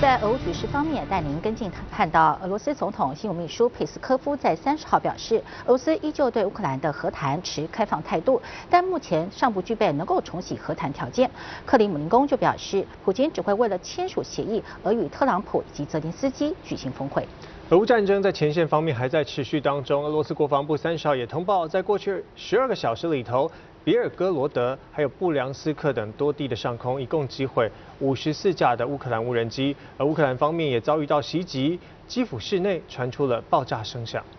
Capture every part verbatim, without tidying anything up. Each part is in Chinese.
在俄乌局势方面，带您跟进看到，俄罗斯总统新闻秘书佩斯科夫在三十号表示，俄罗斯依旧对乌克兰的和谈持开放态度，但目前尚不具备能够重启和谈条件。克里姆林宫就表示，普京只会为了签署协议而与特朗普以及泽连斯基举行峰会。 俄乌战争在前线方面还在持续当中，俄罗斯国防部三十号也通报，在过去十二个小时里头，别尔哥罗德还有布良斯克等多地的上空，一共击毁五十四架的乌克兰无人机，而乌克兰方面也遭遇到袭击，基辅市内传出了爆炸声响。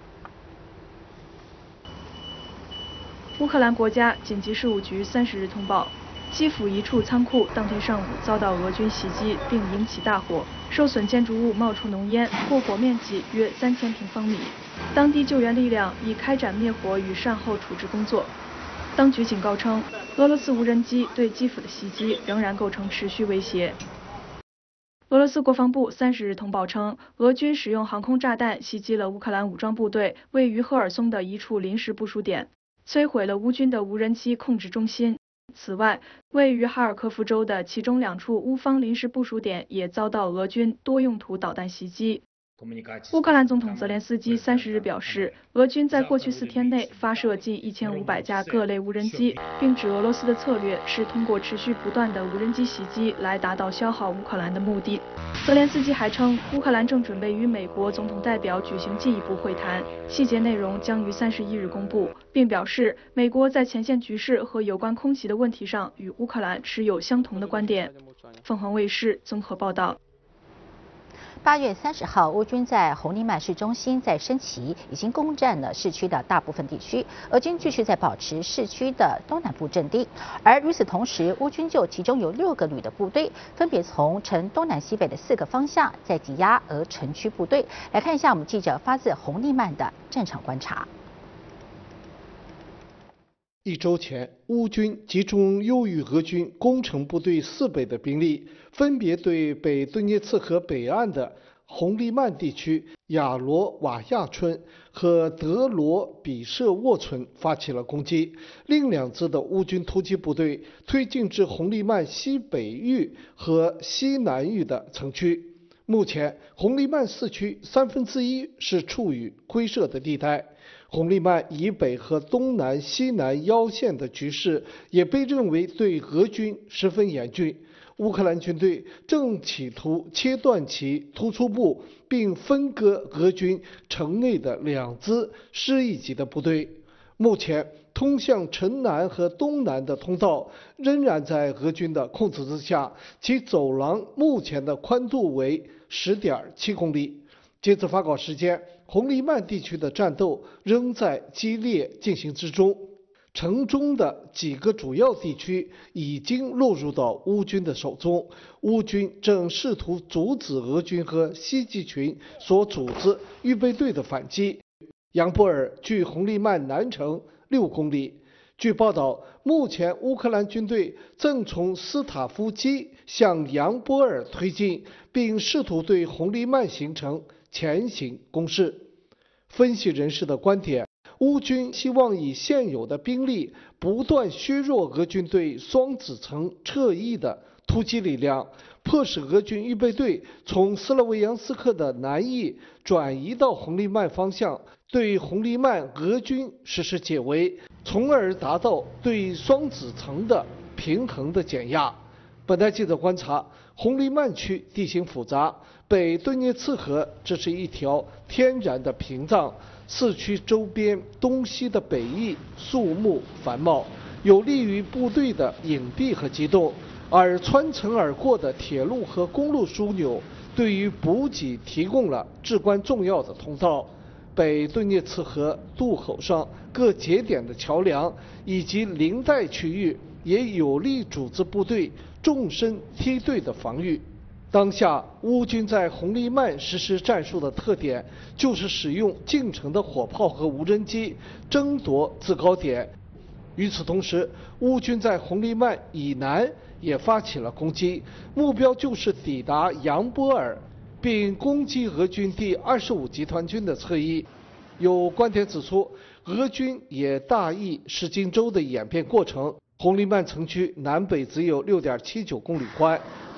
乌克兰国家紧急事务局三十日通报，基辅一处仓库当天上午遭到俄军袭击，并引起大火，受损建筑物冒出浓烟，破火面积约三千平方米。当地救援力量已开展灭火与善后处置工作。当局警告称，俄罗斯无人机对基辅的袭击仍然构成持续威胁。俄罗斯国防部三十日通报称，俄军使用航空炸弹袭击了乌克兰武装部队位于赫尔松的一处临时部署点，摧毁了乌军的无人机控制中心。此外，位于哈尔科夫州的其中两处乌方临时部署点也遭到俄军多用途导弹袭击。乌克兰总统泽连斯基三十日表示，俄军在过去四天内发射近一千五百架各类无人机，并指俄罗斯的策略是通过持续不断的无人机袭击来达到消耗乌克兰的目的。泽连斯基还称，乌克兰正准备与美国总统代表举行进一步会谈，细节内容将于三十一日公布，并表示美国在前线局势和有关空袭的问题上与乌克兰持有相同的观点。凤凰卫视综合报道。 八月三十号，乌军在红利曼市中心在升旗，已经攻占了市区的大部分地区。俄军继续在保持市区的东南部阵地，而与此同时，乌军就其中有六个旅的部队，分别从城东南西北的四个方向在挤压俄城区部队。来看一下我们记者发自红利曼的战场观察。 一周前，乌军集中优于俄军攻城部队四倍的兵力，分别对北顿涅茨河北岸的红利曼地区、亚罗瓦亚村和德罗比舍沃村发起了攻击。另两支的乌军突击部队推进至红利曼西北域和西南域的城区。目前，红利曼市区三分之一是处于灰色的地带。红利曼以北和东南、西南腰线的局势也被认为对俄军十分严峻。乌克兰军队正企图切断其突出部，并分割俄军城内的两支师一级的部队。目前，通向城南和东南的通道仍然在俄军的控制之下，其走廊目前的宽度为 十点七公里。截至发稿时间，红利曼地区的战斗仍在激烈进行之中，城中的几个主要地区已经落入到乌军的手中，乌军正试图阻止俄军和西集群所组织预备队的反击。扬波尔距红利曼南城六公里。据报道，目前乌克兰军队正从斯塔夫基向扬波尔推进，并试图对红利曼形成前行攻势。分析人士的观点，乌军希望以现有的兵力不断削弱俄军对双子城侧翼的突击力量，迫使俄军预备队从斯洛维扬斯克的南翼转移到红利曼方向，对红利曼俄军实施解围，从而达到对双子城的平衡的减压。本台记者观察，红利曼区地形复杂，北顿涅茨河这是一条天然的屏障，市区周边东西的北翼树木繁茂，有利于部队的隐蔽和机动，而穿城而过的铁路和公路枢纽对于补给提供了至关重要的通道。北顿涅茨河渡口上各节点的桥梁以及邻带区域也有力组织部队纵深梯队的防御。当下乌军在红利曼实施战术的特点就是使用近程的火炮和无人机争夺制高点。与此同时，乌军在红利曼以南也发起了攻击，目标就是抵达扬波尔，并攻击俄军第二十五集团军的侧翼。有观点指出，俄军也大意是荆州的演变过程。红利曼城区南北只有 六点七九公里宽，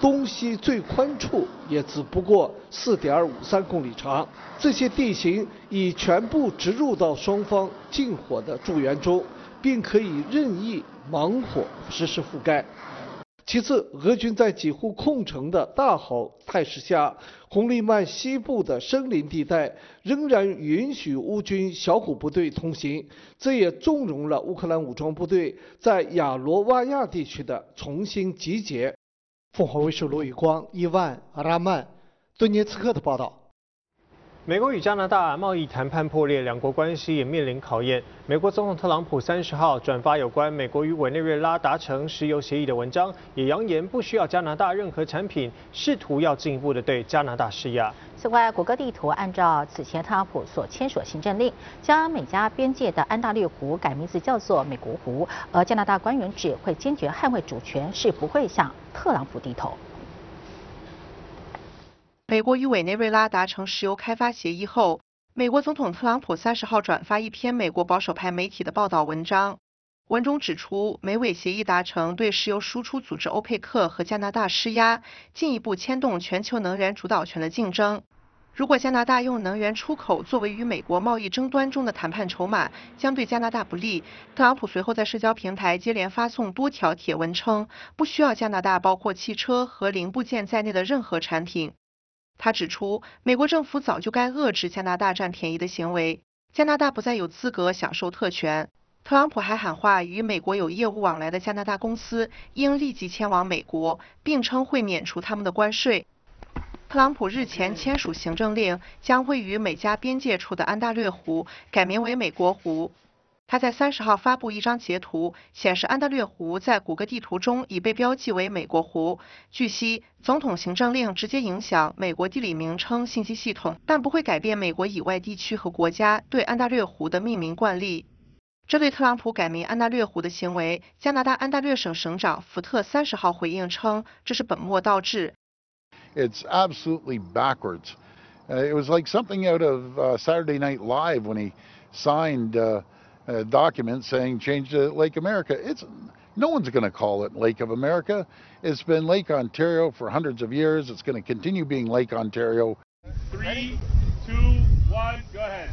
东西最宽处也只不过四点五三公里长。这些地形已全部植入到双方近火的驻援中，并可以任意盲火实施覆盖。其次，俄军在几乎空城的大好态势下，红利曼西部的森林地带仍然允许乌军小股部队通行，这也纵容了乌克兰武装部队在亚罗瓦亚地区的重新集结。凤凰卫视罗宇光、伊万、阿拉曼、顿涅茨克的报道。 美国与加拿大贸易谈判破裂，两国关系也面临考验。美国总统特朗普三十号转发有关美国与委内瑞拉达成石油协议的文章，也扬言不需要加拿大任何产品，试图要进一步的对加拿大施压。 此外，谷歌地图按照此前特朗普所签署的行政令，将美加边界的安大略湖改名字叫做美国湖，而加拿大官员指会坚决捍卫主权，是不会向特朗普低头。 美国与委内瑞拉达成石油开发协议后，美国总统特朗普三十号转发一篇美国保守派媒体的报道文章，文中指出，美委协议达成对石油输出组织欧佩克和加拿大施压，进一步牵动全球能源主导权的竞争。如果加拿大用能源出口作为与美国贸易争端中的谈判筹码，将对加拿大不利。特朗普随后在社交平台接连发送多条帖文称，不需要加拿大包括汽车和零部件在内的任何产品。他指出，美国政府早就该遏制加拿大占便宜的行为，加拿大不再有资格享受特权。特朗普还喊话，与美国有业务往来的加拿大公司应立即迁往美国，并称会免除他们的关税。特朗普日前签署行政令，将位于美加边界处的安大略湖改名为美国湖。他在三十号发布一张截图，显示安大略湖在谷歌地图中已被标记为美国湖。据悉，总统行政令直接影响美国地理名称信息系统，但不会改变美国以外地区和国家对安大略湖的命名惯例。这对特朗普改名安大略湖的行为，加拿大安大略省省长福特三十号回应称，这是本末倒置。 It's absolutely backwards. Uh, it was like something out of uh, Saturday Night Live when he signed uh, a document saying change to Lake America. It's no one's going to call it Lake of America. It's been Lake Ontario for hundreds of years. It's going to continue being Lake Ontario. Three, two, one, go ahead.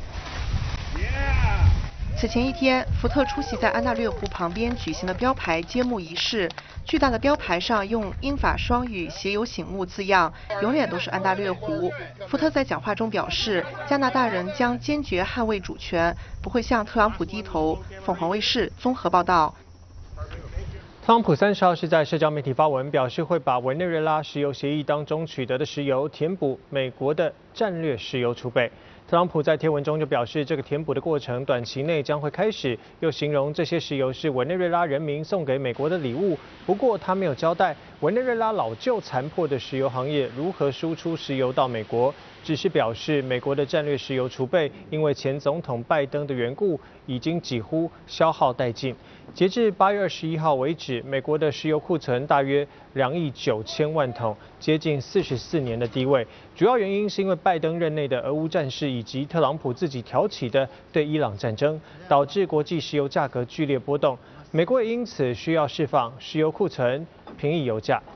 Yeah. 此前一天，福特出席在安大略湖旁边举行的标牌揭幕仪式。巨大的标牌上用英法双语写有醒目字样，永远都是安大略湖。福特在讲话中表示，加拿大人将坚决捍卫主权，不会向特朗普低头。凤凰卫视综合报道。 特朗普三十号是在社交媒体发文，表示会把委内瑞拉石油协议当中取得的石油填补美国的战略石油储备。特朗普在贴文中就表示，这个填补的过程短期内将会开始，又形容这些石油是委内瑞拉人民送给美国的礼物。不过他没有交代委内瑞拉老旧残破的石油行业如何输出石油到美国，只是表示美国的战略石油储备因为前总统拜登的缘故，已经几乎消耗殆尽。截至八月二十一号为止，美国的石油库存大约两亿九千万桶，接近四十四年的低位。主要原因是因为拜登任内的俄乌战事以及特朗普自己挑起的对伊朗战争，导致国际石油价格剧烈波动。美国也因此需要释放石油库存，平抑油价。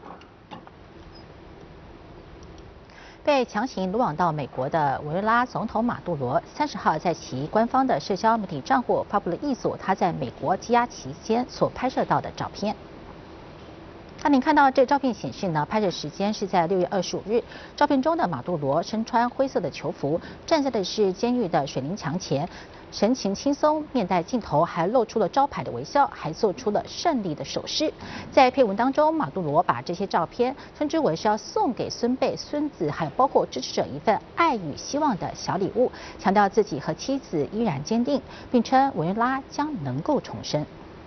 被强行掳往到美国的委内瑞拉总统马杜罗，三十号在其官方的社交媒体账户发布了一组他在美国羁押期间所拍摄到的照片。那您看到这照片显示呢，拍摄时间是在六月二十五日。照片中的马杜罗身穿灰色的囚服，站在的是监狱的水泥墙前，神情轻松，面带镜头，还露出了招牌的微笑，还做出了胜利的手势。在配文当中，马杜罗把这些照片称之为是要送给孙辈、孙子，还有包括支持者一份爱与希望的小礼物，强调自己和妻子依然坚定，并称委内瑞拉将能够重生。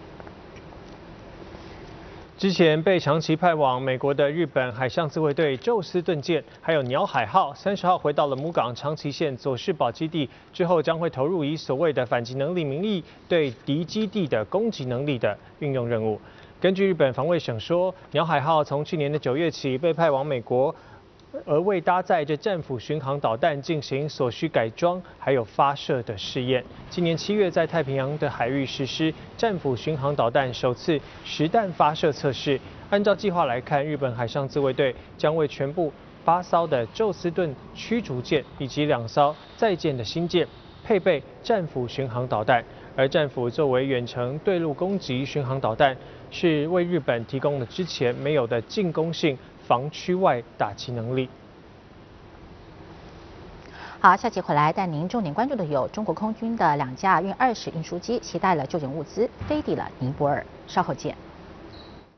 之前被长期派往美国的日本海上自卫队宙斯盾舰，还有鸟海号，三十号回到了母港长崎县佐世保基地，之后将会投入以所谓的反击能力名义，对敌基地的攻击能力的运用任务。根据日本防卫省说，鸟海号从去年的九月起被派往美国，而为搭载着战斧巡航导弹进行所需改装还有发射的试验。今年七月在太平洋的海域实施战斧巡航导弹首次实弹发射测试， 按照计划来看，日本海上自卫队将为全部八艘的宙斯盾驱逐舰以及两艘在建的新舰配备战斧巡航导弹，而战斧作为远程对陆攻击巡航导弹，是为日本提供了之前没有的进攻性防区外打击能力。 好，下集回来带您重点关注的有中国空军的两架运二十运输机携带了救援物资飞抵了尼泊尔，稍后见。